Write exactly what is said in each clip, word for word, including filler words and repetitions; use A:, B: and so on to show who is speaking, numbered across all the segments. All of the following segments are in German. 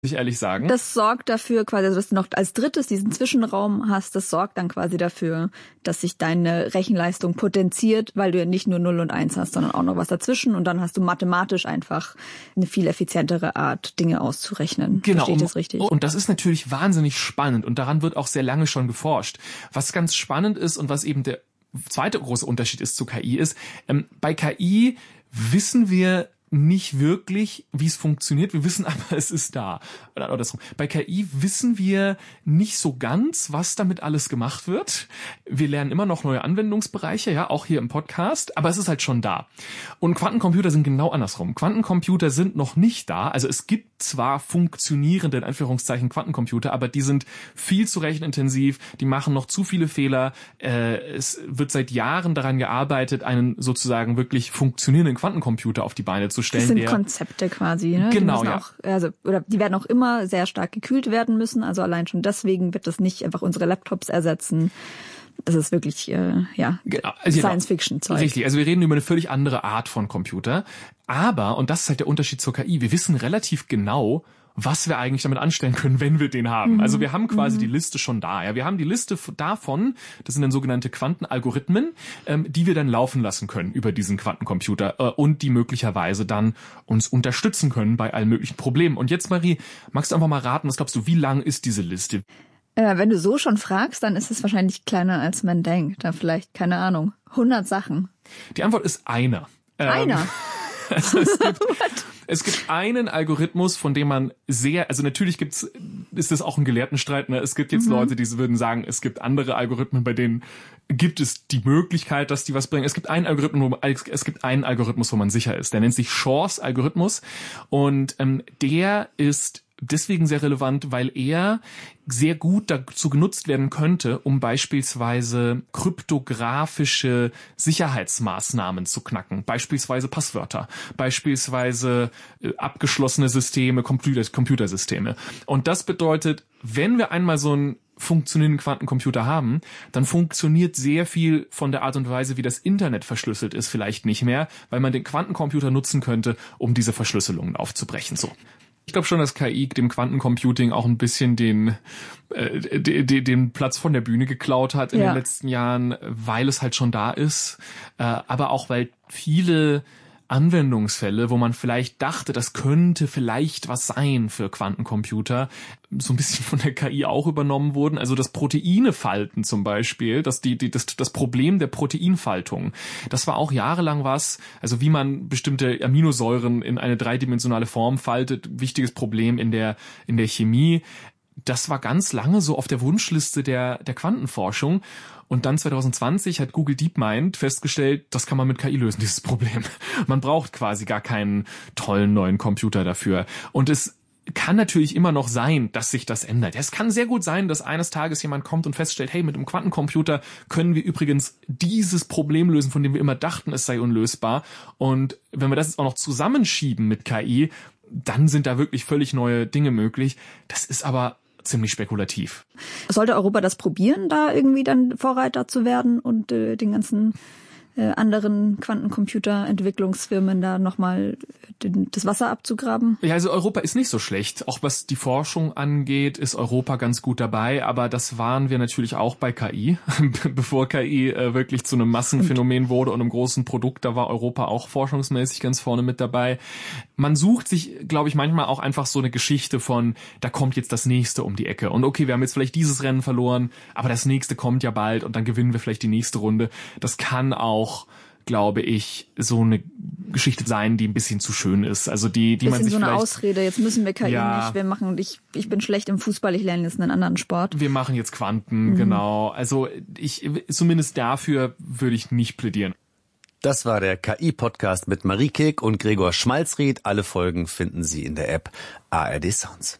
A: ich ehrlich sagen.
B: Das sorgt dafür quasi, also dass du noch als drittes diesen Zwischenraum hast, das sorgt dann quasi dafür, dass sich deine Rechenleistung potenziert, weil du ja nicht nur null und eins hast, sondern auch noch was dazwischen und dann hast du mathematisch einfach eine viel effizientere Art, Dinge auszurechnen.
A: Genau.
B: Verstehe ich das richtig?
A: Und das ist natürlich wahnsinnig spannend und daran wird auch sehr lange schon geforscht. Was ganz spannend ist und was eben der zweite große Unterschied ist zu K I ist, ähm, bei K I wissen wir nicht wirklich, wie es funktioniert. Wir wissen aber, es ist da. Oder andersrum. Bei K I wissen wir nicht so ganz, was damit alles gemacht wird. Wir lernen immer noch neue Anwendungsbereiche, ja, auch hier im Podcast, aber es ist halt schon da. Und Quantencomputer sind genau andersrum. Quantencomputer sind noch nicht da. Also es gibt zwar funktionierende, in Anführungszeichen, Quantencomputer, aber die sind viel zu rechenintensiv, die machen noch zu viele Fehler. Äh, es wird seit Jahren daran gearbeitet, einen sozusagen wirklich funktionierenden Quantencomputer auf die Beine zu stellen.
B: Das sind
A: der,
B: Konzepte quasi, ne?
A: Genau,
B: die
A: ja.
B: Auch, also, oder die werden auch immer sehr stark gekühlt werden müssen. Also allein schon deswegen wird das nicht einfach unsere Laptops ersetzen. Das ist wirklich, äh, ja,
A: genau. Also
B: Science-Fiction-Zeug.
A: Richtig, also wir reden über eine völlig andere Art von Computer. Aber, und das ist halt der Unterschied zur K I, wir wissen relativ genau, was wir eigentlich damit anstellen können, wenn wir den haben. Mhm. Also wir haben quasi mhm. die Liste schon da. Ja, wir haben die Liste davon, das sind dann sogenannte Quantenalgorithmen, ähm, die wir dann laufen lassen können über diesen Quantencomputer äh, und die möglicherweise dann uns unterstützen können bei allen möglichen Problemen. Und jetzt, Marie, magst du einfach mal raten, was glaubst du, wie lang ist diese Liste?
B: Äh, wenn du so schon fragst, dann ist es wahrscheinlich kleiner, als man denkt. Da vielleicht, keine Ahnung, hundert Sachen.
A: Die Antwort ist einer.
B: Einer?
A: Ähm, also es gibt, es gibt einen Algorithmus, von dem man sehr, also natürlich gibt's, ist das auch ein Gelehrtenstreit, ne? Es gibt jetzt mhm. Leute, die würden sagen, es gibt andere Algorithmen, bei denen gibt es die Möglichkeit, dass die was bringen. Es gibt einen Algorithmus, wo, es gibt einen Algorithmus, wo man sicher ist. Der nennt sich Shors Algorithmus und ähm, der ist deswegen sehr relevant, weil er sehr gut dazu genutzt werden könnte, um beispielsweise kryptografische Sicherheitsmaßnahmen zu knacken. Beispielsweise Passwörter, beispielsweise äh, abgeschlossene Systeme, Computer, Computersysteme. Und das bedeutet, wenn wir einmal so einen funktionierenden Quantencomputer haben, dann funktioniert sehr viel von der Art und Weise, wie das Internet verschlüsselt ist, vielleicht nicht mehr, weil man den Quantencomputer nutzen könnte, um diese Verschlüsselungen aufzubrechen. So. Ich glaube schon, dass K I dem Quantencomputing auch ein bisschen den äh, de, de, den Platz von der Bühne geklaut hat in ja. den letzten Jahren, weil es halt schon da ist, äh, aber auch weil viele Anwendungsfälle, wo man vielleicht dachte, das könnte vielleicht was sein für Quantencomputer, so ein bisschen von der K I auch übernommen wurden. Also das Proteinefalten zum Beispiel, das, die, die, das, das Problem der Proteinfaltung, das war auch jahrelang was, also wie man bestimmte Aminosäuren in eine dreidimensionale Form faltet, wichtiges Problem in der, in der Chemie. Das war ganz lange so auf der Wunschliste der, der Quantenforschung. Und dann zwanzig zwanzig hat Google DeepMind festgestellt, das kann man mit K I lösen, dieses Problem. Man braucht quasi gar keinen tollen neuen Computer dafür. Und es kann natürlich immer noch sein, dass sich das ändert. Es kann sehr gut sein, dass eines Tages jemand kommt und feststellt, hey, mit einem Quantencomputer können wir übrigens dieses Problem lösen, von dem wir immer dachten, es sei unlösbar. Und wenn wir das jetzt auch noch zusammenschieben mit K I, dann sind da wirklich völlig neue Dinge möglich. Das ist aber ziemlich spekulativ.
B: Sollte Europa das probieren, da irgendwie dann Vorreiter zu werden und äh, den ganzen äh, anderen Quantencomputer-Entwicklungsfirmen da nochmal das Wasser abzugraben?
A: Ja, also Europa ist nicht so schlecht. Auch was die Forschung angeht, ist Europa ganz gut dabei. Aber das waren wir natürlich auch bei K I. Bevor K I äh, wirklich zu einem Massenphänomen wurde und einem großen Produkt, da war Europa auch forschungsmäßig ganz vorne mit dabei. Man sucht sich, glaube ich, manchmal auch einfach so eine Geschichte von, da kommt jetzt das nächste um die Ecke. Und okay, wir haben jetzt vielleicht dieses Rennen verloren, aber das nächste kommt ja bald und dann gewinnen wir vielleicht die nächste Runde. Das kann auch, glaube ich, so eine Geschichte sein, die ein bisschen zu schön ist. Also die, die man sich
B: so eine
A: vielleicht,
B: Ausrede, jetzt müssen wir K I
A: ja,
B: nicht, wir machen, ich, ich bin schlecht im Fußball, ich lerne jetzt einen anderen Sport.
A: Wir machen jetzt Quanten, mhm. genau. Also ich, zumindest dafür würde ich nicht plädieren.
C: Das war der K I-Podcast mit Marie Kilk und Gregor Schmalzried. Alle Folgen finden Sie in der App A R D Sounds.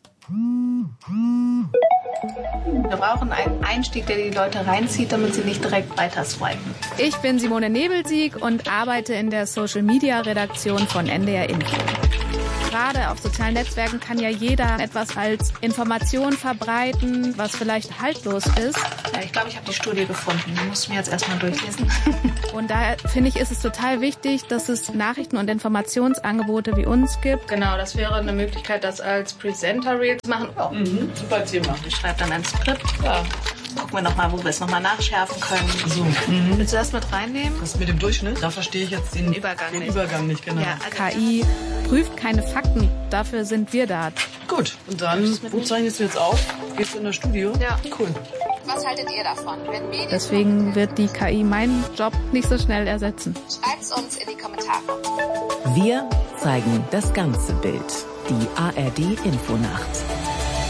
D: Wir brauchen einen Einstieg, der die Leute reinzieht, damit sie nicht direkt weiter swipen.
E: Ich bin Simone Nebelsieg und arbeite in der Social-Media-Redaktion von N D R Info. Gerade auf sozialen Netzwerken kann ja jeder etwas als Information verbreiten, was vielleicht haltlos ist.
D: Ja, ich glaube, ich habe die Studie gefunden. Die musst du mir jetzt erstmal durchlesen.
E: Und daher finde ich, ist es total wichtig, dass es Nachrichten- und Informationsangebote wie uns gibt.
D: Genau, das wäre eine Möglichkeit, das als Presenter-Reel zu machen. Oh.
F: Mhm, super Thema.
D: Ich schreibe dann ein Skript.
F: Ja.
D: Gucken wir nochmal, wo wir es nochmal nachschärfen können.
F: So. Mhm.
D: Willst du das mit reinnehmen?
F: Das mit dem Durchschnitt, da verstehe ich jetzt den,
D: den Übergang
F: den
D: nicht.
F: Übergang nicht, genau.
D: Ja, also
E: K I prüft keine Fakten, dafür sind wir da.
F: Gut, und dann, wo zeichnest du jetzt auf? Geht's in das Studio?
D: Ja.
F: Cool.
G: Was haltet ihr davon? Wenn Medien
E: Deswegen wird die K I meinen Job nicht so schnell ersetzen.
G: Schreibt's uns in die Kommentare.
H: Wir zeigen das ganze Bild. Die A R D Infonacht.